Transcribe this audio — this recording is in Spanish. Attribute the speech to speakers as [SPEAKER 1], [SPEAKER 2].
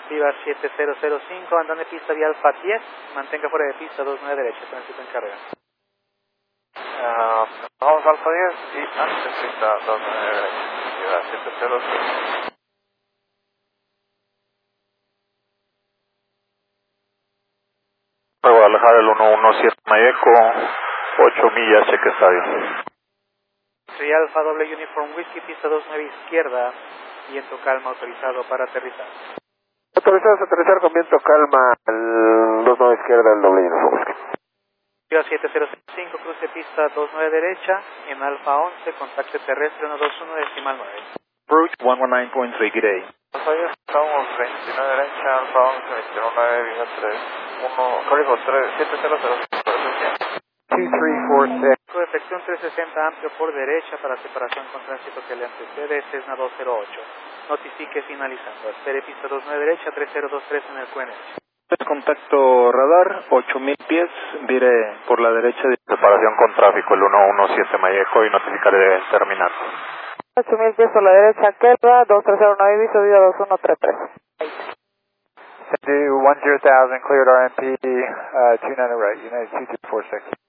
[SPEAKER 1] Viva 7005, andando de pista vía Alfa 10, mantenga fuera de pista 29 derecha, tránsito en carga.
[SPEAKER 2] Vamos Alfa 10 y antes de pista 29 derecha, Viva 705.
[SPEAKER 3] Guadalajara el 117 Mayeco, 8 millas, cheque estadio.
[SPEAKER 1] Soy Alfa doble Uniform Whiskey, pista 29 izquierda, viento calma autorizado para aterrizar.
[SPEAKER 4] Autorizados a aterrizar con viento calma, el 29 izquierda, el doble Uniform Whiskey.
[SPEAKER 1] Viva 7005, cruce pista 29 derecha, en Alfa 11, contacto terrestre 121 decimal 9.
[SPEAKER 3] Approach 119.3, good day.
[SPEAKER 2] Alfa 10, estamos 29 derecha, Alfa 11, 219, Viva 3, 1, código 3705,
[SPEAKER 4] 2346.
[SPEAKER 1] Defección 360 amplio por derecha para separación con tránsito que le antecede, Cessna 208. Notifique finalizando. Espere pista 29 derecha, 3023 en el QNH.
[SPEAKER 3] Contacto radar, 8000 pies, vire por la derecha de separación con tráfico el 117 Mayeco y notificaré de terminar.
[SPEAKER 5] 8000 pies por la derecha, Kelva, 2309 Ibiza, Vida 2133.
[SPEAKER 4] 10,000, cleared RMP, 29 right, United 2246.